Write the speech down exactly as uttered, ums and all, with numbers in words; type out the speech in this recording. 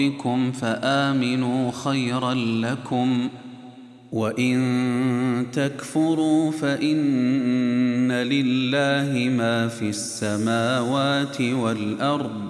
ربكم فآمنوا خيرا لكم، وإن تكفروا فإن لله ما في السماوات والأرض،